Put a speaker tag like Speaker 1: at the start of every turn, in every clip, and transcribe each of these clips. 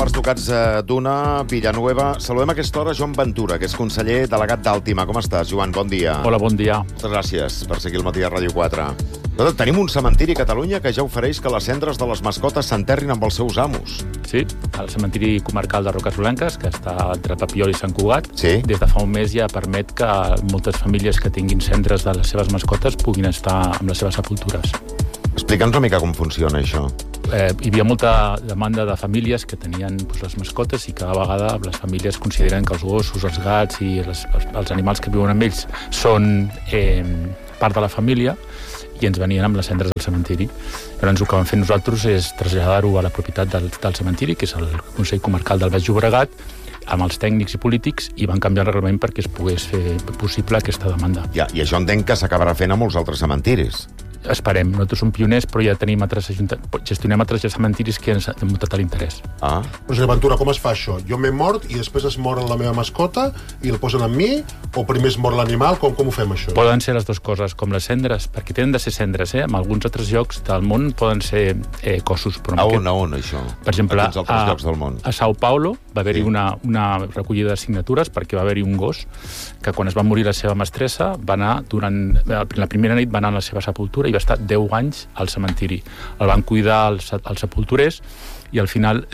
Speaker 1: 2:15 Villanueva. Saludem a aquesta hora Joan Ventura, que és conseller delegat d'Àltima. Com estàs, Joan? Bon dia.
Speaker 2: Hola, bon dia.
Speaker 1: Moltes gràcies per seguir el matí a Ràdio 4. Tenim un cementiri a Catalunya que ja ofereix que les cendres de les mascotes s'enterrin amb els seus amos.
Speaker 2: Sí, el cementiri comarcal de Roques Blanques, que està entre Papiol i Sant Cugat,
Speaker 1: sí.
Speaker 2: Des de fa un mes ja permet que moltes famílies que tinguin cendres de les seves mascotes puguin estar amb les seves sepultures.
Speaker 1: Explica'ns una mica com funciona això.
Speaker 2: Hi havia molta demanda de famílies que tenien les mascotes i cada vegada les famílies consideren que els gossos, els gats i els animals que viuen amb ells són part de la família i ens venien amb les cendres del cementiri. Llavors el que vam fer nosaltres és traslladar-ho a la propietat del cementiri, que és el Consell Comarcal del Baix Llobregat, amb els tècnics i polítics, i van canviar el reglament perquè es pogués fer possible aquesta demanda.
Speaker 1: Ja, i això entenc que s'acabarà fent a molts altres cementiris.
Speaker 2: Esperem. Nosaltres som pioners, però ja tenim gestionem altres cementiris que ens han demostrat l'interès.
Speaker 1: Ah.
Speaker 3: Però, senyor Ventura, com es fa això? Jo m'he mort i després es moren la meva mascota i el posen amb mi? O primer es mor l'animal? Com ho fem, això?
Speaker 2: Poden ser les dues coses, com les cendres, perquè tenen de ser cendres, En alguns altres llocs del món poden ser cossos. Però
Speaker 1: a on, això?
Speaker 2: Per exemple,
Speaker 1: a quins altres llocs del món?
Speaker 2: A Sao Paulo va haver-hi una recollida de signatures perquè va haver-hi un gos que quan es va morir la seva mestressa va anar la primera nit va anar a la seva sepultura i va estar 10 anys al cementiri. El van cuidar els sepulturers i al final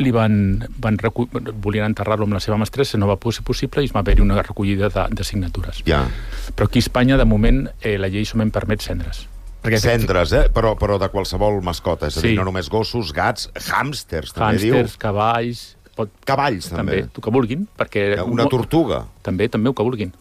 Speaker 2: volien enterrar-lo amb la seva mestressa, no va ser possible i es va haver-hi una recollida de signatures.
Speaker 1: Ja.
Speaker 2: Però aquí a Espanya, de moment, la llei solament permet cendres.
Speaker 1: Cendres, però de qualsevol mascota, és a dir, no només gossos, gats, hàmsters, també diu.
Speaker 2: Hàmsters, cavalls...
Speaker 1: Cavalls, també.
Speaker 2: Tu que vulguin, perquè...
Speaker 1: Una tortuga.
Speaker 2: També ho que vulguin.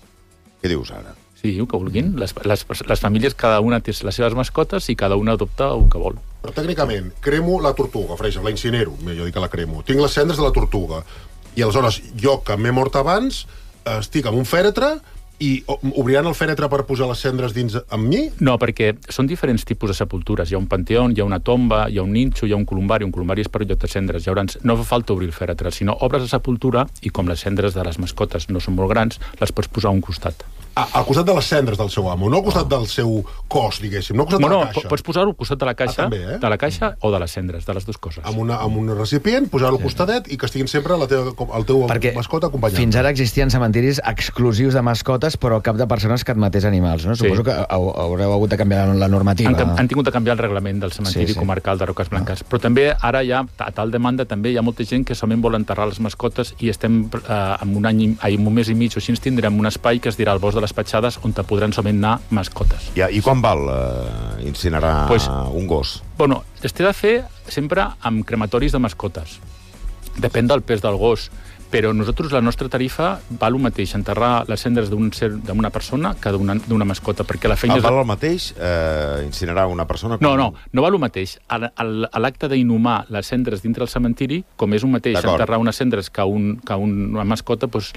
Speaker 1: Què dius ara?
Speaker 2: Sí, el que vulguin. Les famílies, cada una té les seves mascotes i cada una adopta un que vol.
Speaker 3: Però tècnicament, cremo la tortuga, per exemple, la incinero, jo dic que la cremo. Tinc les cendres de la tortuga. I aleshores, jo, que m'he mort abans, estic amb un fèretre i obriran el fèretre per posar les cendres dins amb mi?
Speaker 2: No, perquè són diferents tipus de sepultures. Hi ha un panteó, hi ha una tomba, hi ha un ninxo, hi ha un columbari. Un columbari és per lloc de cendres. Llavors, no fa falta obrir el fèretre, sinó obres la sepultura i com les cendres de les mascotes no són molt grans, les pots posar a un costat.
Speaker 3: Al costat de les cendres del seu amo, no al costat del seu cos, diguéssim, no al costat de la caixa.
Speaker 2: Pots posar-ho al costat de la caixa,
Speaker 3: també,
Speaker 2: de la caixa o de les cendres, de les dues coses.
Speaker 3: Amb un recipient, posar-ho al costadet i que estiguin sempre el teu mascota acompanyant.
Speaker 4: Fins ara existien cementiris exclusius de mascotes, però cap de persones que admetés animals, no? Suposo que haureu hagut de canviar la normativa.
Speaker 2: Han tingut de canviar el reglament del cementiri comarcal de Roques Blanques. Però també, ara ja, a tal demanda, també hi ha molta gent que solament vol enterrar les mascotes i estem en un mes i mig o així ens tindrem un espai que es dirà el Bosc de les Petxades on podran solament anar mascotes.
Speaker 1: Ja, I quan val incinerar un gos?
Speaker 2: Bueno, es té de fer sempre amb crematoris de mascotes. Depèn del pes del gos. Però nosaltres, la nostra tarifa, val el mateix enterrar les cendres d'una persona que d'una mascota, perquè la feina...
Speaker 1: Val el mateix incinerar una persona?
Speaker 2: No val el mateix. A l'acte d'inhumar les cendres dintre del cementiri, com és un mateix enterrar unes cendres que una mascota, doncs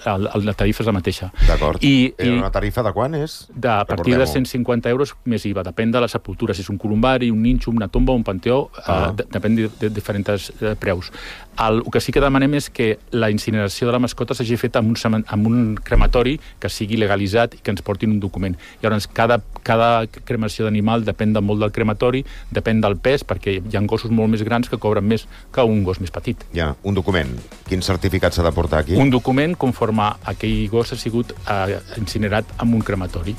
Speaker 2: la tarifa és la mateixa.
Speaker 1: D'acord. I una tarifa de quan és?
Speaker 2: A partir de 150 euros més IVA. Depèn de la sepultura. Si és un columbari, un ninxo, una tomba, un panteó, depèn de diferents preus. El que sí que demanem és que la incineració de la mascota s'hagi fet amb un crematori que sigui legalitzat i que ens portin un document. Llavors, cada cremació d'animal depèn molt del crematori, depèn del pes, perquè hi ha gossos molt més grans que cobren més que un gos més petit.
Speaker 1: Ja, un document. Quin certificat s'ha de portar aquí?
Speaker 2: Un document conforme aquell gos ha sigut incinerat amb un crematori.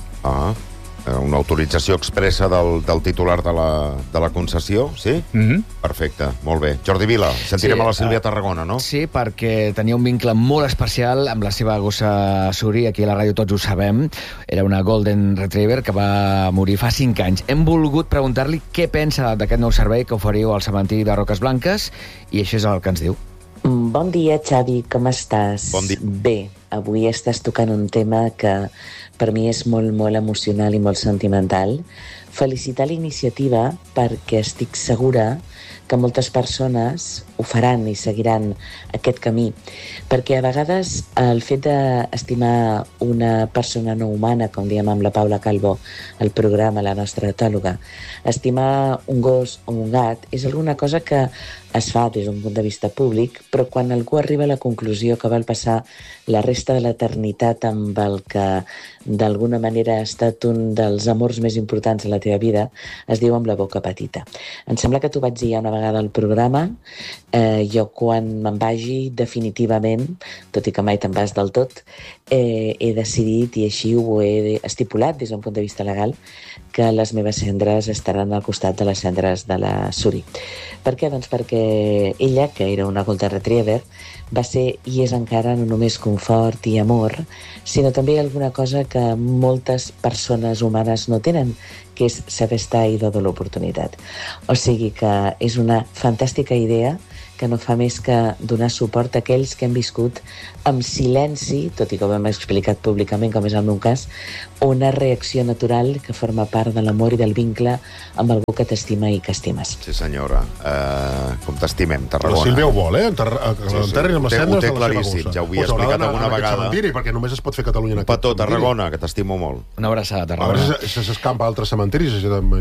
Speaker 1: Una autorització expressa del titular de la concessió, sí? Perfecte, molt bé. Jordi Vila, sentirem a la Sílvia Tarragona, no?
Speaker 4: Sí, perquè tenia un vincle molt especial amb la seva gossa Suri, aquí a la ràdio tots ho sabem. Era una Golden Retriever que va morir fa 5 anys. Hem volgut preguntar-li què pensa d'aquest nou servei que oferiu al cementiri de Roques Blanques i això és el que ens diu.
Speaker 5: Bon dia, Xavi, com estàs?
Speaker 1: Bon dia.
Speaker 5: Bé, avui estàs tocant un tema que per mi és molt, molt emocional i molt sentimental. Felicitar l'iniciativa perquè estic segura que moltes persones ho faran i seguiran aquest camí. Perquè a vegades el fet d'estimar una persona no humana, com diem amb la Paula Calvo, el programa, la nostra etòloga, estimar un gos o un gat és alguna cosa que es fa des d'un punt de vista públic, però quan algú arriba a la conclusió que vol passar la resta de l'eternitat amb el que d'alguna manera ha estat un dels amors més importants de la teva vida es diu Amb la boca petita. Em sembla que t'ho vaig dir ja una vegada al programa. Jo quan me'n vagi definitivament, tot i que mai te'n vas del tot, he decidit, i així ho he estipulat des d'un punt de vista legal, que les meves cendres estaran al costat de les cendres de la Suri. Per què? Doncs perquè ella, que era una Golden Retriever, va ser i és encara no només confort i amor, sinó també alguna cosa que moltes persones humanes no tenen, que és saber estar i donar l'oportunitat. O sigui que és una fantàstica idea que no fa més que donar suport a aquells que han viscut amb silenci, tot i que ho hem explicat públicament, com és el meu cas, una reacció natural que forma part de l'amor i del vincle amb algú que t'estima i que estimes.
Speaker 1: Sí, senyora. Com t'estimem, Tarragona.
Speaker 3: La Sílvia ho vol, l'enterrin amb les cendres de la seva gossa.
Speaker 1: Ja ho havia explicat alguna vegada.
Speaker 3: Perquè només es pot fer Catalunya en aquest
Speaker 1: Petó, Tarragona, que t'estimo molt.
Speaker 4: Una abraçada,
Speaker 3: A
Speaker 4: Tarragona.
Speaker 3: veure si s'escampa a altres cementiris,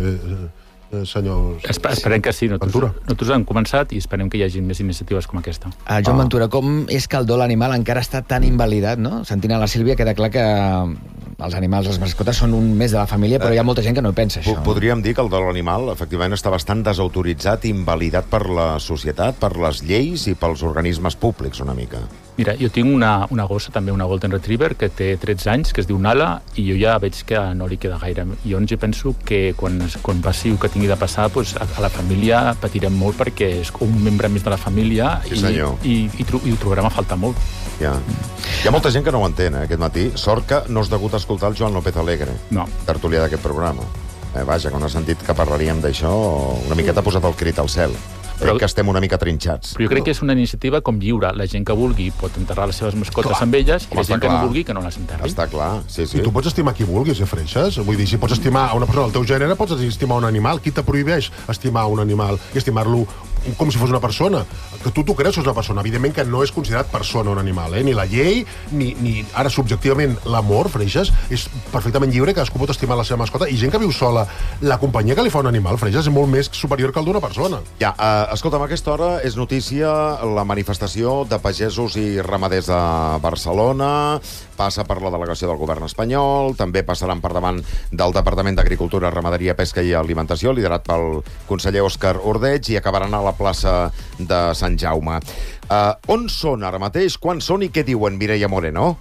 Speaker 3: senyors...
Speaker 2: Esperem que sí.
Speaker 3: Ventura.
Speaker 2: Nosaltres hem començat i esperem que hi hagi més iniciatives com aquesta.
Speaker 4: Joan Ventura, com és que el dol animal encara està tan invalidat, no? Sentint a la Sílvia queda clar que els animals, les mascotes, són un més de la família, però hi ha molta gent que no pensa això.
Speaker 1: Podríem dir que el dol animal, efectivament, està bastant desautoritzat i invalidat per la societat, per les lleis i pels organismes públics, una mica.
Speaker 2: Mira, jo tinc una gossa, també una Golden Retriever, que té 13 anys, que es diu Nala, i jo ja veig que no li queda gaire. Jo penso que quan passi el que tingui de passar, doncs, a la família patirem molt perquè és un membre més de la família i ho trobarem a faltar molt.
Speaker 1: Ja. Hi ha molta gent que no ho entén, aquest matí. Sort que no has degut escoltar el Joan López Alegre, tertulià d'aquest programa. Vaja, quan ha sentit que parlaríem d'això, una miqueta ha posat el crit al cel. Crec que estem una mica trinxats.
Speaker 2: Però jo crec que és una iniciativa com lliure. La gent que vulgui pot enterrar les seves mascotes amb elles, i la gent que no vulgui que no les enterri.
Speaker 1: Està clar, sí.
Speaker 3: I tu pots estimar qui vulguis, Freixas? Vull dir, si pots estimar a una persona del teu gènere, pots estimar un animal. Qui te prohibeix estimar un animal i estimar-lo com si fos una persona? Que tu t'ho creus que és una persona. Evidentment que no és considerat persona un animal, Ni la llei, ni ara subjectivament l'amor, Freixas, és perfectament lliure, que cadascú pot estimar la seva mascota, i gent que viu sola. La companyia que li fa un animal, Freixas, és molt més superior que el d'una persona.
Speaker 1: Ja, escolta'm, a aquesta hora és notícia la manifestació de pagesos i ramaders de Barcelona, passa per la delegació del govern espanyol, també passaran per davant del Departament d'Agricultura, Ramaderia, Pesca i Alimentació, liderat pel conseller Òscar Ordeig, i acabaran a la plaça de Sant Jaume. On són ara mateix? Quan són i què diuen, Mireia Moreno?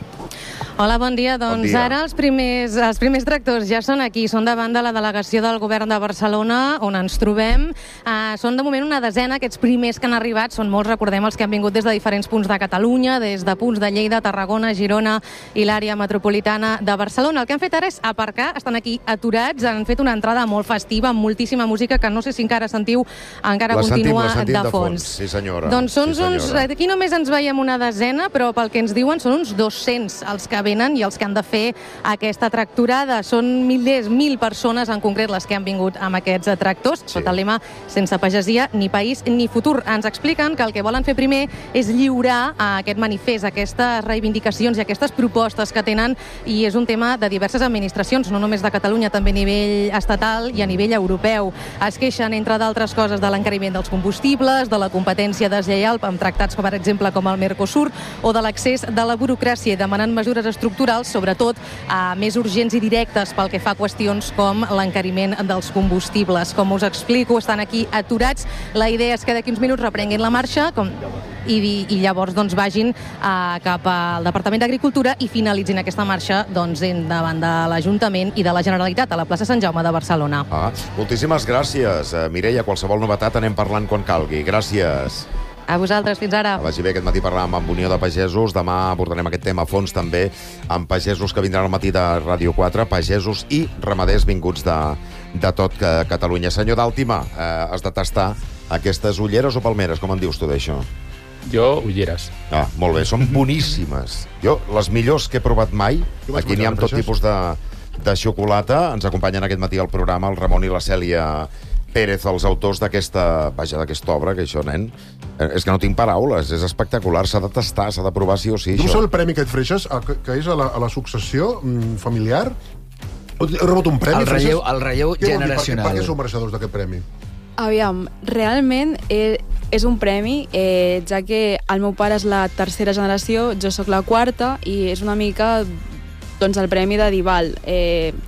Speaker 6: Hola, bon dia. Doncs ara els primers tractors ja són aquí, són davant de la delegació del govern de Barcelona, on ens trobem. Són de moment una desena, aquests primers que han arribat, són molts, recordem, els que han vingut des de diferents punts de Catalunya, des de punts de Lleida, Tarragona, Girona i l'àrea metropolitana de Barcelona. El que han fet ara és aparcar, estan aquí aturats, han fet una entrada molt festiva, amb moltíssima música, que no sé si encara sentiu, encara continua de fons.
Speaker 1: Sí, senyora.
Speaker 6: Doncs són uns... Aquí només ens veiem una desena, però pel que ens diuen són uns 200 els que venen i els que han de fer aquesta tractorada. Són milers, 1.000 persones en concret les que han vingut amb aquests tractors, sota el lema sense pagesia, ni país ni futur. Ens expliquen que el que volen fer primer és lliurar aquest manifest, aquestes reivindicacions i aquestes propostes que tenen, i és un tema de diverses administracions, no només de Catalunya, també a nivell estatal i a nivell europeu. Es queixen, entre d'altres coses, de l'encariment dels combustibles, de la competència deslleial amb tractats, per exemple, com el Mercosur, o de l'accés de la burocràcia, demanant mesures estructurals, sobretot més urgents i directes pel que fa a qüestions com l'encariment dels combustibles. Com us explico, estan aquí aturats. La idea és que d'aquí uns minuts reprenguin la marxa i llavors vagin cap al Departament d'Agricultura i finalitzin aquesta marxa davant de l'Ajuntament i de la Generalitat a la plaça Sant Jaume de Barcelona.
Speaker 1: Moltíssimes gràcies, Mireia. Qualsevol novetat anem parlant quan calgui. Gràcies.
Speaker 6: A vosaltres, fins ara.
Speaker 1: Vagi bé, aquest matí parlàvem amb Unió de Pagesos, demà abordarem aquest tema a fons també amb pagesos que vindran al matí de Ràdio 4, pagesos i ramaders vinguts de tot Catalunya. Senyor d'Àltima, has de tastar aquestes ulleres o palmeres, com en dius tu d'això?
Speaker 2: Jo, ulleres.
Speaker 1: Molt bé, són boníssimes. Jo, les millors que he provat mai, aquí n'hi ha amb tot tipus de xocolata, ens acompanyen aquest matí al programa el Ramon i la Cèlia Pérez, els autors d'aquesta obra, que això, nen, és que no tinc paraules, és espectacular, s'ha de tastar, s'ha de provar sí o sí.
Speaker 3: Tu saps el premi que et Freixas, que és a la successió familiar? He rebut un premi,
Speaker 4: Freixas? El relleu generacional.
Speaker 3: Per què sou mereixedors d'aquest premi?
Speaker 7: Aviam, realment és un premi, ja que el meu pare és la tercera generació, jo sóc la quarta, i és una mica el premi de dir,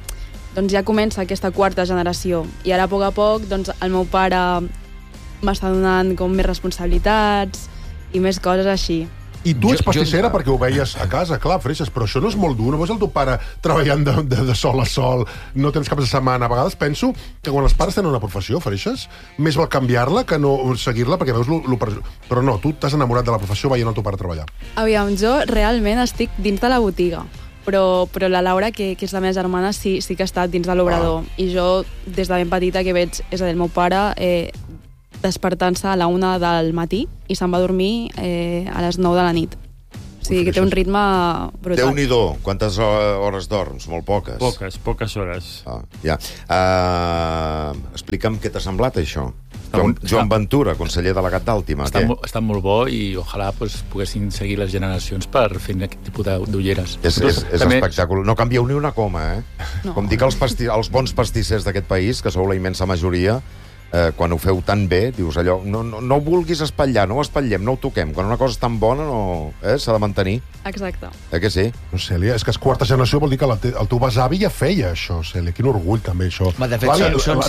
Speaker 7: doncs ja comença aquesta quarta generació. I ara, a poc, doncs, el meu pare m'està donant com més responsabilitats i més coses així.
Speaker 3: I tu ets pastissera perquè ho veies a casa, clar, Freixas, però això no és molt dur, no veus el teu pare treballant de sol a sol, no tens caps de setmana. A vegades penso que quan els pares tenen una professió, Freixas, més val canviar-la que no seguir-la, perquè veus però no, tu t'has enamorat de la professió veient el teu pare treballar.
Speaker 7: Aviam, jo realment estic dins de la botiga, però la Laura, que és la meva germana, sí que ha estat dins de l'obrador. I jo, des de ben petita, que veig, és a dir, el meu pare despertant-se a la 1 del matí i se'n va a dormir a les 9 de la nit. O sigui que té un ritme brutal.
Speaker 1: Déu-n'hi-do, quantes hores dorms? Molt poques.
Speaker 2: Poques hores.
Speaker 1: Ja. Explica'm què t'ha semblat, això. Joan Ventura, conseller delegat d'Àltima.
Speaker 2: Està molt bo i ojalà poguessin seguir les generacions per fer aquest tipus d'ulleres.
Speaker 1: És espectacular. No canvieu ni una coma, eh?
Speaker 7: No.
Speaker 1: Com dic els bons pastissers d'aquest país, que sou la immensa majoria, quan ho feu tan bé, dius allò, no ho vulguis espatllar, no ho espatllem, no ho toquem. Quan una cosa és tan bona, s'ha de mantenir.
Speaker 7: Exacte.
Speaker 1: Que sí?
Speaker 3: No, Cèlia, és que és quarta generació, vol dir que el teu besavi ja feia això, Cèlia. Quin orgull, també, això.
Speaker 4: De fet, són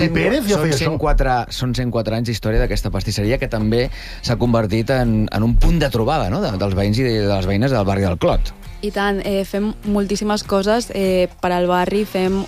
Speaker 4: 104 anys d'història d'aquesta pastisseria, que també s'ha convertit en un punt de trobada, no?, dels veïns i de les veïnes del barri del Clot.
Speaker 7: I tant, fem moltíssimes coses per al barri. Fem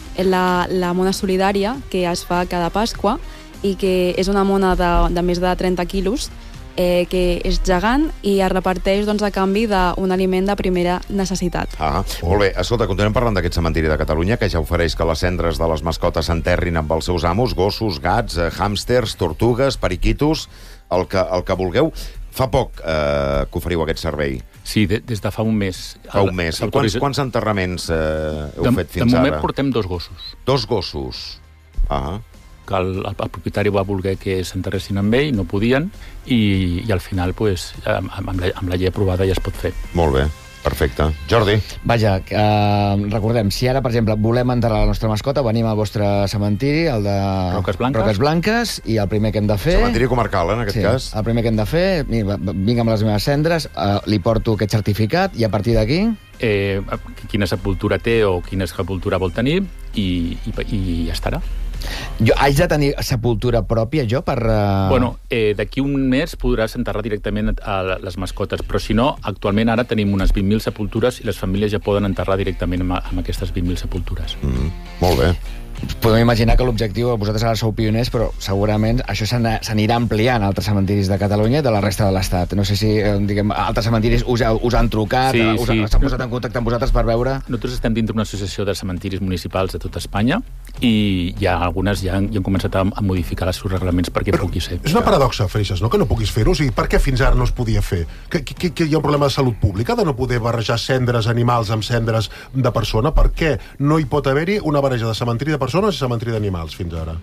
Speaker 7: la mona solidària, que es fa cada Pasqua, i que és una mona de més de 30 quilos, que és gegant i es reparteix a canvi d'un aliment de primera necessitat.
Speaker 1: Molt bé. Escolta, continuem parlant d'aquest cementiri de Catalunya, que ja ofereix que les cendres de les mascotes s'enterrin amb els seus amos, gossos, gats, hàmsters, tortugues, periquitos, el que vulgueu. Fa poc que oferiu aquest servei.
Speaker 2: Sí, des de fa un mes.
Speaker 1: Fa un mes. I quants enterraments heu fet fins ara?
Speaker 2: De moment portem 2 gossos.
Speaker 1: 2 gossos.
Speaker 2: Que el propietari va voler que s'enterressin amb ell, no podien, i al final, amb la llei aprovada ja es pot fer.
Speaker 1: Molt bé. Perfecte. Jordi?
Speaker 4: Vaja, recordem, si ara, per exemple, volem enterrar la nostra mascota, venim al vostre cementiri, el de Roques Blanques, i el primer que hem de fer...
Speaker 1: Cementiri comarcal, en aquest cas.
Speaker 4: El primer que hem de fer, vinc amb les meves cendres, li porto aquest certificat, i a partir d'aquí...
Speaker 2: Quina sepultura té o quina sepultura vol tenir, i ja estarà.
Speaker 4: Jo haig de tenir sepultura pròpia, jo, per...
Speaker 2: Bueno, d'aquí un mes podràs enterrar directament a les mascotes, però si no, actualment ara tenim unes 20.000 sepultures i les famílies ja poden enterrar directament amb aquestes 20.000 sepultures.
Speaker 1: Molt bé.
Speaker 4: Podem imaginar que l'objectiu, vosaltres ara sou pioners, però segurament això s'anirà ampliant a altres cementiris de Catalunya i de la resta de l'Estat. No sé si, altres cementiris us han trucat, s'han posat en contacte amb vosaltres per veure...
Speaker 2: Nosaltres estem dintre d'una associació de cementiris municipals de tot Espanya i ja algunes ja han començat a modificar els seus reglaments perquè pugui ser.
Speaker 3: És una paradoxa, Freixas, no?, que no puguis fer-ho. O sigui, per què fins ara no es podia fer? Que hi ha un problema de salut pública de no poder barrejar cendres animals amb cendres de persona? Per què no hi pot haver-hi una barreja de cementiri de persones i cementiri d'animals fins ara?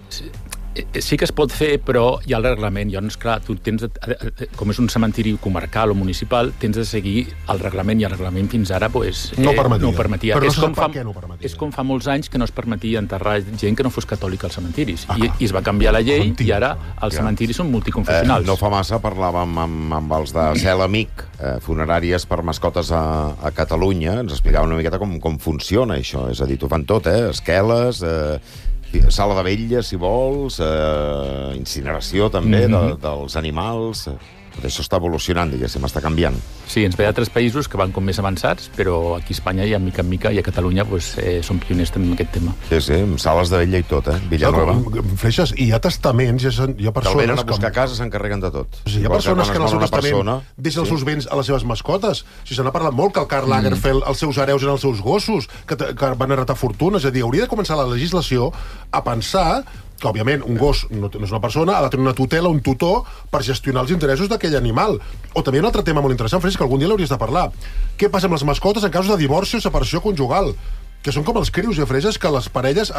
Speaker 2: Sí que es pot fer, però hi ha el reglament. Llavors, clar, tu tens, com és un cementiri comarcal o municipal, tens de seguir el reglament, i el reglament fins ara no ho permetia.
Speaker 3: Però no se sap per què no ho permetia.
Speaker 2: És com fa molts anys que no es permetia enterrar gent que no fos catòlica als cementiris. I es va canviar la llei i ara els cementiris són multiconfessionals.
Speaker 1: No fa massa parlàvem amb els de Cel Amic, funeràries per mascotes a Catalunya. Ens explicaven una miqueta com funciona això. És a dir, t'ho fan tot, esqueles... sala de vetlles, si vols, incineració també dels animals... Tot això està evolucionant, diguéssim, està canviant.
Speaker 2: Sí, ens ve d'altres països que van com més avançats, però aquí a Espanya i mica en mica, i a Catalunya som pioners també en aquest tema.
Speaker 1: Sí, amb sales de vetlla i tot, Villanueva.
Speaker 3: Freixas, i hi ha testaments, hi ha persones...
Speaker 1: Te'l venen a buscar a casa, s'encarreguen de tot.
Speaker 3: Hi ha persones que en el seu testament deixen els seus béns a les seves mascotes. Se n'ha parlat molt que el Karl Lagerfeld, els seus hereus eren els seus gossos, que van heretar fortunes. És a dir, hauria de començar la legislació a pensar que, òbviament, un gos no és una persona, ha de tenir una tutela, un tutor, per gestionar els interessos d'aquell animal. O també un altre tema molt interessant, Freixas, que algun dia l'hauries de parlar. Què passa amb les mascotes en casos de divorci o separació conjugal? Que són com els crius, Freixas, que les parelles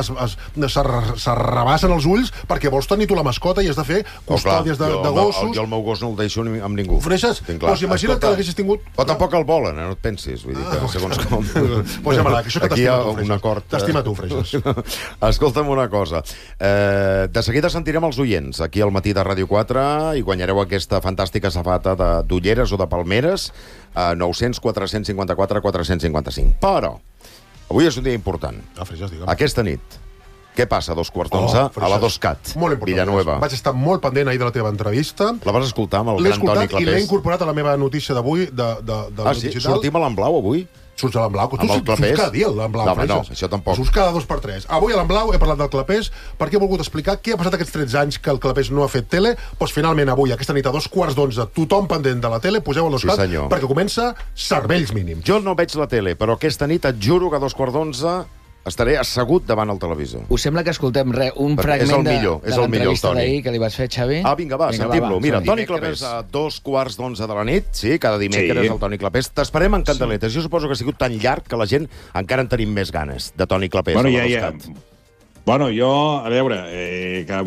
Speaker 3: s'arrabassen els ulls perquè vols tenir tu la mascota i has de fer custòdies de gossos.
Speaker 1: Jo el meu gos no el deixo amb ningú.
Speaker 3: Freixas, doncs imagina't que l'haguessis tingut...
Speaker 1: Però tampoc el volen, no et pensis. Vull dir que segons com...
Speaker 3: Pues ja m'agrada, que això que t'estima tu, Freixas.
Speaker 1: Escolta'm una cosa. De seguida sentirem els oients aquí al matí de Ràdio 4 i guanyareu aquesta fantàstica safata d'ulleres o de palmeres a 900 454 455. Però Avui és un dia important.
Speaker 3: Freixas, digue'm.
Speaker 1: Aquesta nit. Què passa a 2:15 a la 2CAT,
Speaker 3: Molt important.
Speaker 1: Villanueva?
Speaker 3: Vaig estar molt pendent ahir de la teva entrevista.
Speaker 1: La vas escoltar amb el
Speaker 3: L'he
Speaker 1: gran Toni
Speaker 3: escoltat i l'he
Speaker 1: Clapés?
Speaker 3: incorporat a la meva notícia d'avui de
Speaker 1: Sí?
Speaker 3: digital.
Speaker 1: Sortim a l'Emblau avui?
Speaker 3: Surts a l'Emblau.
Speaker 1: Amb el
Speaker 3: Tu
Speaker 1: Clapés?
Speaker 3: surts cada dia a l'Emblau,
Speaker 1: No, home, no,
Speaker 3: Freixas.
Speaker 1: això tampoc.
Speaker 3: Surts cada 2 per 3. Avui a l'Emblau he parlat del Clapés perquè he volgut explicar què ha passat aquests 13 anys que el Clapés no ha fet tele. Doncs finalment avui, aquesta nit a 2:15, tothom pendent de la tele, poseu a l'Oscat,
Speaker 1: senyor.
Speaker 3: perquè comença Cervells Mínims.
Speaker 1: Jo no veig la tele, però aquesta nit et juro que a 2:15 estaré assegut davant el televisor.
Speaker 4: Us sembla que escoltem un
Speaker 1: Perquè
Speaker 4: fragment
Speaker 1: és el millor, és
Speaker 4: de
Speaker 1: el millor,
Speaker 4: l'entrevista
Speaker 1: Toni.
Speaker 4: d'ahir que li vas fer, Xavi?
Speaker 1: Vinga, va, sentim-lo.
Speaker 4: va,
Speaker 1: Mira,
Speaker 4: som-hi.
Speaker 1: Toni Clapés a 2:15 de la nit, sí, cada dimecres
Speaker 8: Sí.
Speaker 1: el Toni Clapés. T'esperem en candeletes. Jo suposo que ha sigut tan llarg que la gent encara en tenim més ganes de Toni Clapés.
Speaker 8: Bueno,
Speaker 1: a
Speaker 8: ja.
Speaker 1: l'Oscat.
Speaker 8: Bueno, jo, a veure, que